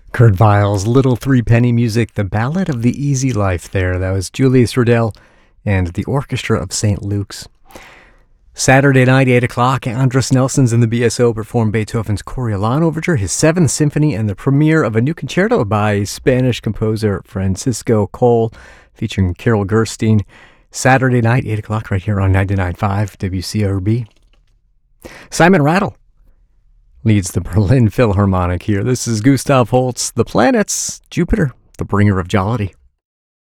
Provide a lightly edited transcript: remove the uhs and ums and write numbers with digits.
Kurt Weill's Little Three Penny Music, the Ballad of the Easy Life there. That was Julius Riddell and the Orchestra of St. Luke's. Saturday night, 8 o'clock, Andras Nelsons and the BSO perform Beethoven's Coriolan Overture, his 7th Symphony, and the premiere of a new concerto by Spanish composer Francisco Coll, featuring Carol Gerstein. Saturday night, 8 o'clock, right here on 99.5 WCRB. Simon Rattle leads the Berlin Philharmonic here. This is Gustav Holst, The Planets, Jupiter, the bringer of jollity.